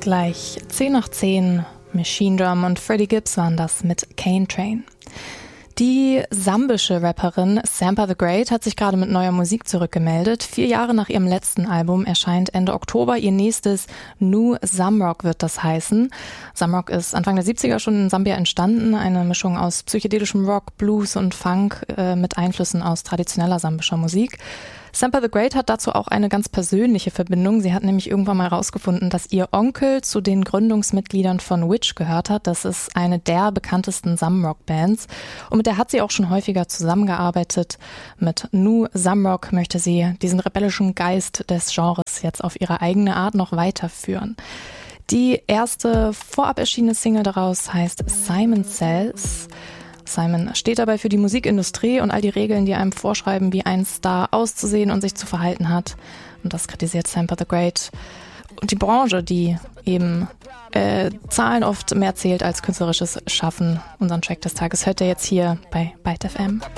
Gleich 10 nach 10, Machine Drum und Freddie Gibbs waren das mit Cane Train. Die sambische Rapperin Sampa the Great hat sich gerade mit neuer Musik zurückgemeldet. 4 Jahre nach ihrem letzten Album erscheint Ende Oktober ihr nächstes Nu Zamrock wird das heißen. Zamrock ist Anfang der 70er schon in Sambia entstanden, eine Mischung aus psychedelischem Rock, Blues und Funk mit Einflüssen aus traditioneller sambischer Musik. Sampa the Great hat dazu auch eine ganz persönliche Verbindung. Sie hat nämlich irgendwann mal herausgefunden, dass ihr Onkel zu den Gründungsmitgliedern von Witch gehört hat. Das ist eine der bekanntesten Zamrock-Bands. Und mit der hat sie auch schon häufiger zusammengearbeitet. Mit Nu Zamrock möchte sie diesen rebellischen Geist des Genres jetzt auf ihre eigene Art noch weiterführen. Die erste vorab erschienene Single daraus heißt Simon Says. Simon steht dabei für die Musikindustrie und all die Regeln, die einem vorschreiben, wie ein Star auszusehen und sich zu verhalten hat. Und das kritisiert Sampa the Great. Und die Branche, die eben Zahlen oft mehr zählt als künstlerisches Schaffen. Unseren Track des Tages hört ihr jetzt hier bei Byte FM.